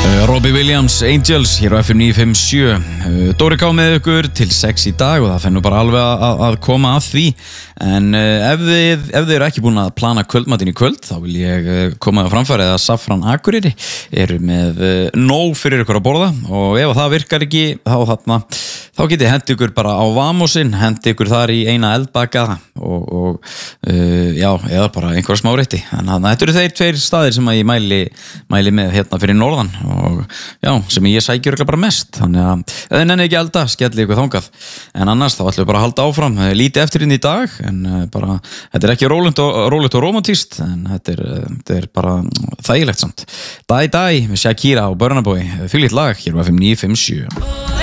Robbie Williams, Angels, hér á FM 957. Dóri K með ykkur til 6 í dag og það fennur bara alveg að koma að því. En ef þið eru ekki búin að plana kvöldmatinn í kvöld, þá vil ég koma á framfæri að Safran Akureyri eru með nóg fyrir ykkur að borða og ef það virkar ekki, þá getið hendi ykkur bara á Vamosinn, hendi ykkur þar í eina eldbaka og eða bara einhverja smá rétti. Þannig að þetta eru þeir tveir staðir sem að ég mæli með hérna fyrir norðan og já, sem ég sæki örugglega bara mest. Þannig að ef þið nenni ekki elda, skellið ykkur þangað. En annars þá ætlum við bara að halda áfram. Lítið eftir inn í dag, en bara þetta er ekki rólegt og romantískt, en þetta er bara þægilegt samt. Die Die með Shakira og Burna Boy, fylgt lag hér á FM 957.